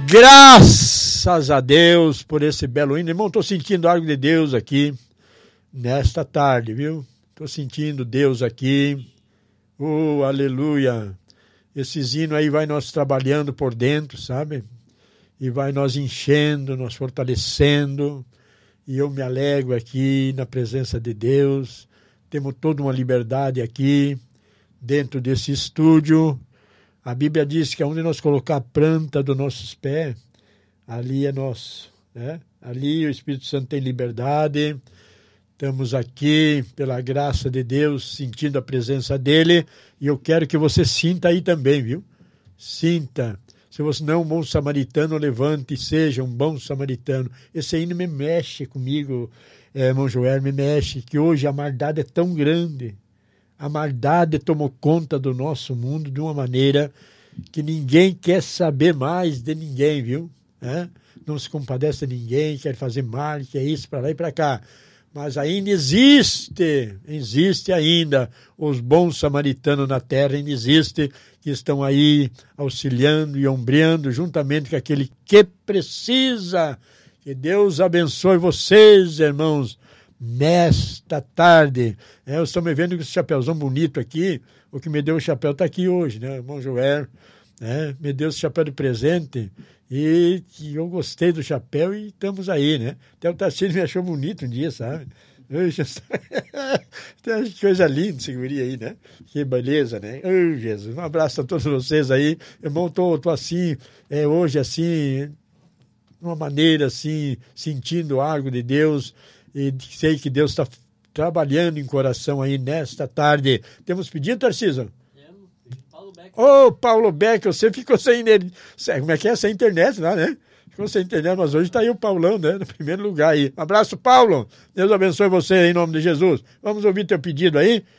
Graças a Deus por esse belo hino. Irmão, estou sentindo algo de Deus aqui nesta tarde, viu? Estou sentindo Deus aqui. Oh, aleluia. Esses hinos aí vai nós trabalhando por dentro, sabe? E vai nós enchendo, nós fortalecendo. E eu me alegro aqui na presença de Deus. Temos toda uma liberdade aqui dentro desse estúdio. A Bíblia diz que onde nós colocar a planta dos nossos pés, ali é nosso, né? Ali o Espírito Santo tem liberdade. Estamos aqui, pela graça de Deus, sentindo a presença dele. E eu quero que você sinta aí também, viu? Sinta. Se você não é um bom samaritano, levante e seja um bom samaritano. Esse hino me mexe comigo, irmão Joel, me mexe, que hoje a maldade é tão grande. A maldade tomou conta do nosso mundo de uma maneira que ninguém quer saber mais de ninguém, viu? Não se compadece de ninguém, quer fazer mal, quer isso para lá e para cá. Mas ainda existe ainda os bons samaritanos na terra, ainda existe, que estão aí auxiliando e ombreando juntamente com aquele que precisa. Que Deus abençoe vocês, irmãos, nesta tarde. Eu estou me vendo com esse chapéuzão bonito aqui. O que me deu o chapéu está aqui hoje, né? O irmão Joel, me deu esse chapéu de presente e eu gostei do chapéu e estamos aí, né? Até o Tarcísio me achou bonito um dia, sabe? Tem coisa linda esse guri aí, né? Que beleza, né? Jesus, um abraço a todos vocês aí. Irmão, tô assim, hoje assim, de uma maneira assim, sentindo algo de Deus. E sei que Deus está trabalhando em coração aí nesta tarde. Temos pedido, Tarcísio? Paulo Beck. Ô, Paulo Beck, você ficou sem... Como é que é? Sem internet lá, né? Ficou sem internet, mas hoje está aí o Paulão, né? No primeiro lugar aí. Um abraço, Paulo. Deus abençoe você em nome de Jesus. Vamos ouvir teu pedido aí.